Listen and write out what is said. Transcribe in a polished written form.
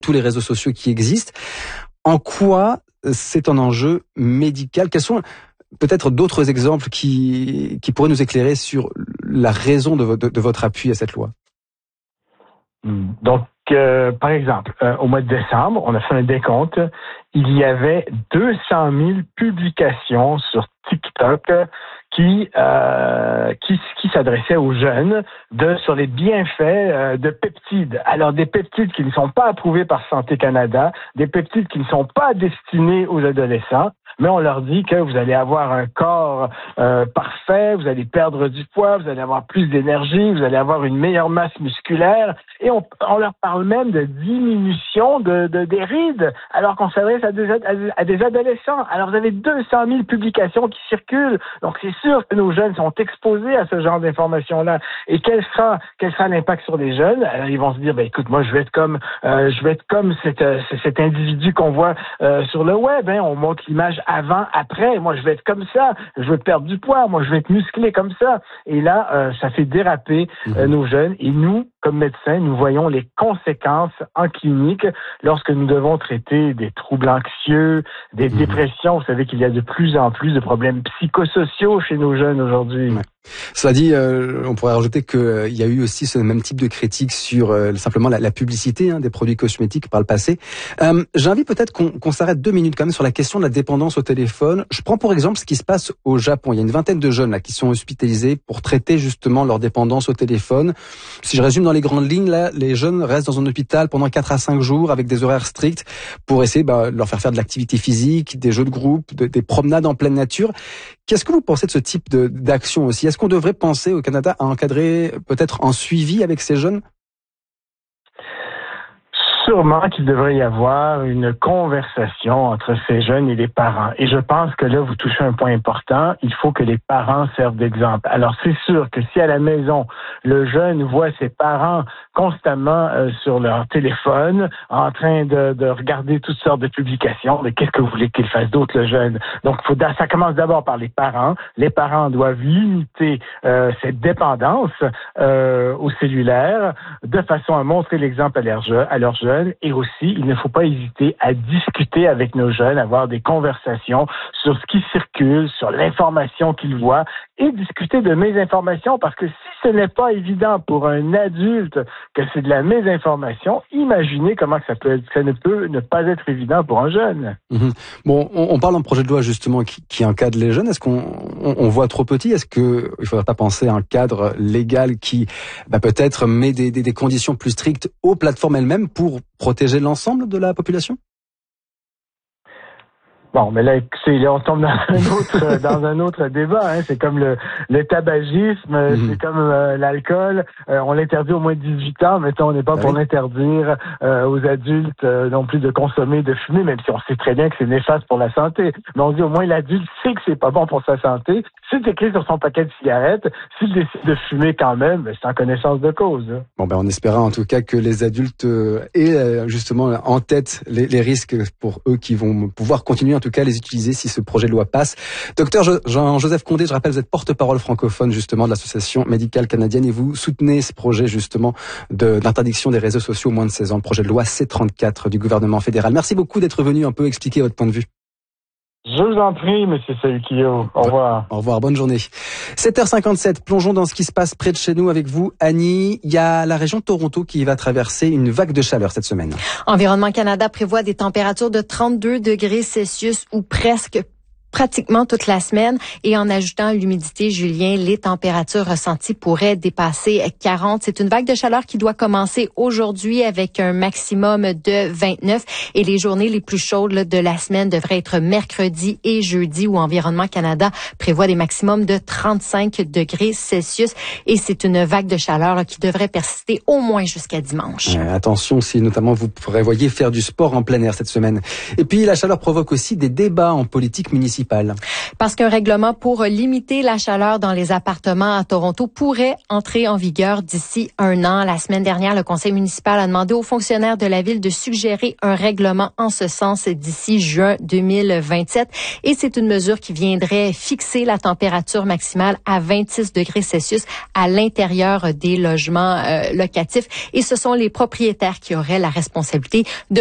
tous les réseaux sociaux qui existent. En quoi c'est un enjeu médical? Quels sont peut-être d'autres exemples qui pourraient nous éclairer sur la raison de votre appui à cette loi? Donc, par exemple, au mois de décembre, on a fait un décompte. Il y avait 200 000 publications sur TikTok qui s'adressaient aux jeunes sur les bienfaits de peptides. Alors, des peptides qui ne sont pas approuvés par Santé Canada, des peptides qui ne sont pas destinés aux adolescents, mais on leur dit que vous allez avoir un corps parfait, vous allez perdre du poids, vous allez avoir plus d'énergie, vous allez avoir une meilleure masse musculaire, et on leur parle même de diminution des rides, alors qu'on s'adresse à des adolescents. Alors vous avez 200 000 publications qui circulent, donc c'est sûr que nos jeunes sont exposés à ce genre d'informations-là. Et quel sera l'impact sur les jeunes? Alors, ils vont se dire, écoute, moi je vais être comme cet individu qu'on voit sur le web, hein, on montre l'image avant, après, moi je vais être comme ça, je veux perdre du poids, moi je vais être musclé comme ça. Et là, ça fait déraper nos jeunes. Et nous, comme médecins, nous voyons les conséquences en clinique lorsque nous devons traiter des troubles anxieux, des dépressions. Vous savez qu'il y a de plus en plus de problèmes psychosociaux chez nos jeunes aujourd'hui. Ouais. Cela dit, on pourrait rajouter qu'il y a eu aussi ce même type de critique sur simplement la publicité des produits cosmétiques par le passé. J'ai envie peut-être qu'on s'arrête 2 minutes quand même sur la question de la dépendance au téléphone. Je prends pour exemple ce qui se passe au Japon. Il y a une vingtaine de jeunes là qui sont hospitalisés pour traiter justement leur dépendance au téléphone. Si je résume dans les grandes lignes, là, les jeunes restent dans un hôpital pendant 4 à 5 jours avec des horaires stricts pour essayer de leur faire de l'activité physique, des jeux de groupe, des promenades en pleine nature. Qu'est-ce que vous pensez de ce type d'action aussi? Est-ce qu'on devrait penser au Canada à encadrer peut-être un suivi avec ces jeunes? Sûrement qu'il devrait y avoir une conversation entre ces jeunes et les parents. Et je pense que là, vous touchez un point important. Il faut que les parents servent d'exemple. Alors, c'est sûr que si à la maison, le jeune voit ses parents constamment sur leur téléphone, en train de regarder toutes sortes de publications, mais qu'est-ce que vous voulez qu'il fasse d'autre, le jeune? Donc, ça commence d'abord par les parents. Les parents doivent limiter cette dépendance au cellulaire de façon à montrer l'exemple à leurs jeunes. Et aussi, il ne faut pas hésiter à discuter avec nos jeunes, avoir des conversations sur ce qui circule, sur l'information qu'ils voient et discuter de mésinformation parce que si ce n'est pas évident pour un adulte que c'est de la mésinformation, imaginez comment ça ne peut ne pas être évident pour un jeune. Bon, on parle d'un projet de loi justement qui encadre les jeunes. Est-ce qu'on voit trop petit? Est-ce qu'il ne faudrait pas penser à un cadre légal qui peut-être met des conditions plus strictes aux plateformes elles-mêmes pour protéger l'ensemble de la population? Bon, mais là, on tombe dans un autre débat. Hein. C'est comme le tabagisme, c'est comme l'alcool. On l'interdit au moins de 18 ans. Mettons, on n'est pas pour l'interdire aux adultes non plus de consommer, de fumer, même si on sait très bien que c'est néfaste pour la santé. Mais on dit au moins l'adulte sait que c'est pas bon pour sa santé. C'est écrit sur son paquet de cigarettes. S'il décide de fumer quand même, c'est en connaissance de cause. Hein. Bon, on espérera en tout cas que les adultes aient justement en tête les risques pour eux qui vont pouvoir continuer en tout cas les utiliser si ce projet de loi passe. Docteur Jean-Joseph Condé, je rappelle, vous êtes porte-parole francophone justement de l'Association médicale canadienne et vous soutenez ce projet justement d'interdiction des réseaux sociaux aux moins de 16 ans, le projet de loi C-34 du gouvernement fédéral. Merci beaucoup d'être venu un peu expliquer votre point de vue. Je vous en prie, monsieur Saluquillo. Au revoir. Au revoir, bonne journée. 7h57, plongeons dans ce qui se passe près de chez nous avec vous, Annie. Il y a la région de Toronto qui va traverser une vague de chaleur cette semaine. Environnement Canada prévoit des températures de 32 degrés Celsius ou pratiquement toute la semaine. Et en ajoutant l'humidité, Julien, les températures ressenties pourraient dépasser 40. C'est une vague de chaleur qui doit commencer aujourd'hui avec un maximum de 29. Et les journées les plus chaudes de la semaine devraient être mercredi et jeudi où Environnement Canada prévoit des maximums de 35 degrés Celsius. Et c'est une vague de chaleur qui devrait persister au moins jusqu'à dimanche. Attention si notamment vous prévoyez faire du sport en plein air cette semaine. Et puis la chaleur provoque aussi des débats en politique municipale. municipal? Parce qu'un règlement pour limiter la chaleur dans les appartements à Toronto pourrait entrer en vigueur d'ici 1 an. La semaine dernière, le conseil municipal a demandé aux fonctionnaires de la ville de suggérer un règlement en ce sens d'ici juin 2027. Et c'est une mesure qui viendrait fixer la température maximale à 26 degrés Celsius à l'intérieur des logements locatifs. Et ce sont les propriétaires qui auraient la responsabilité de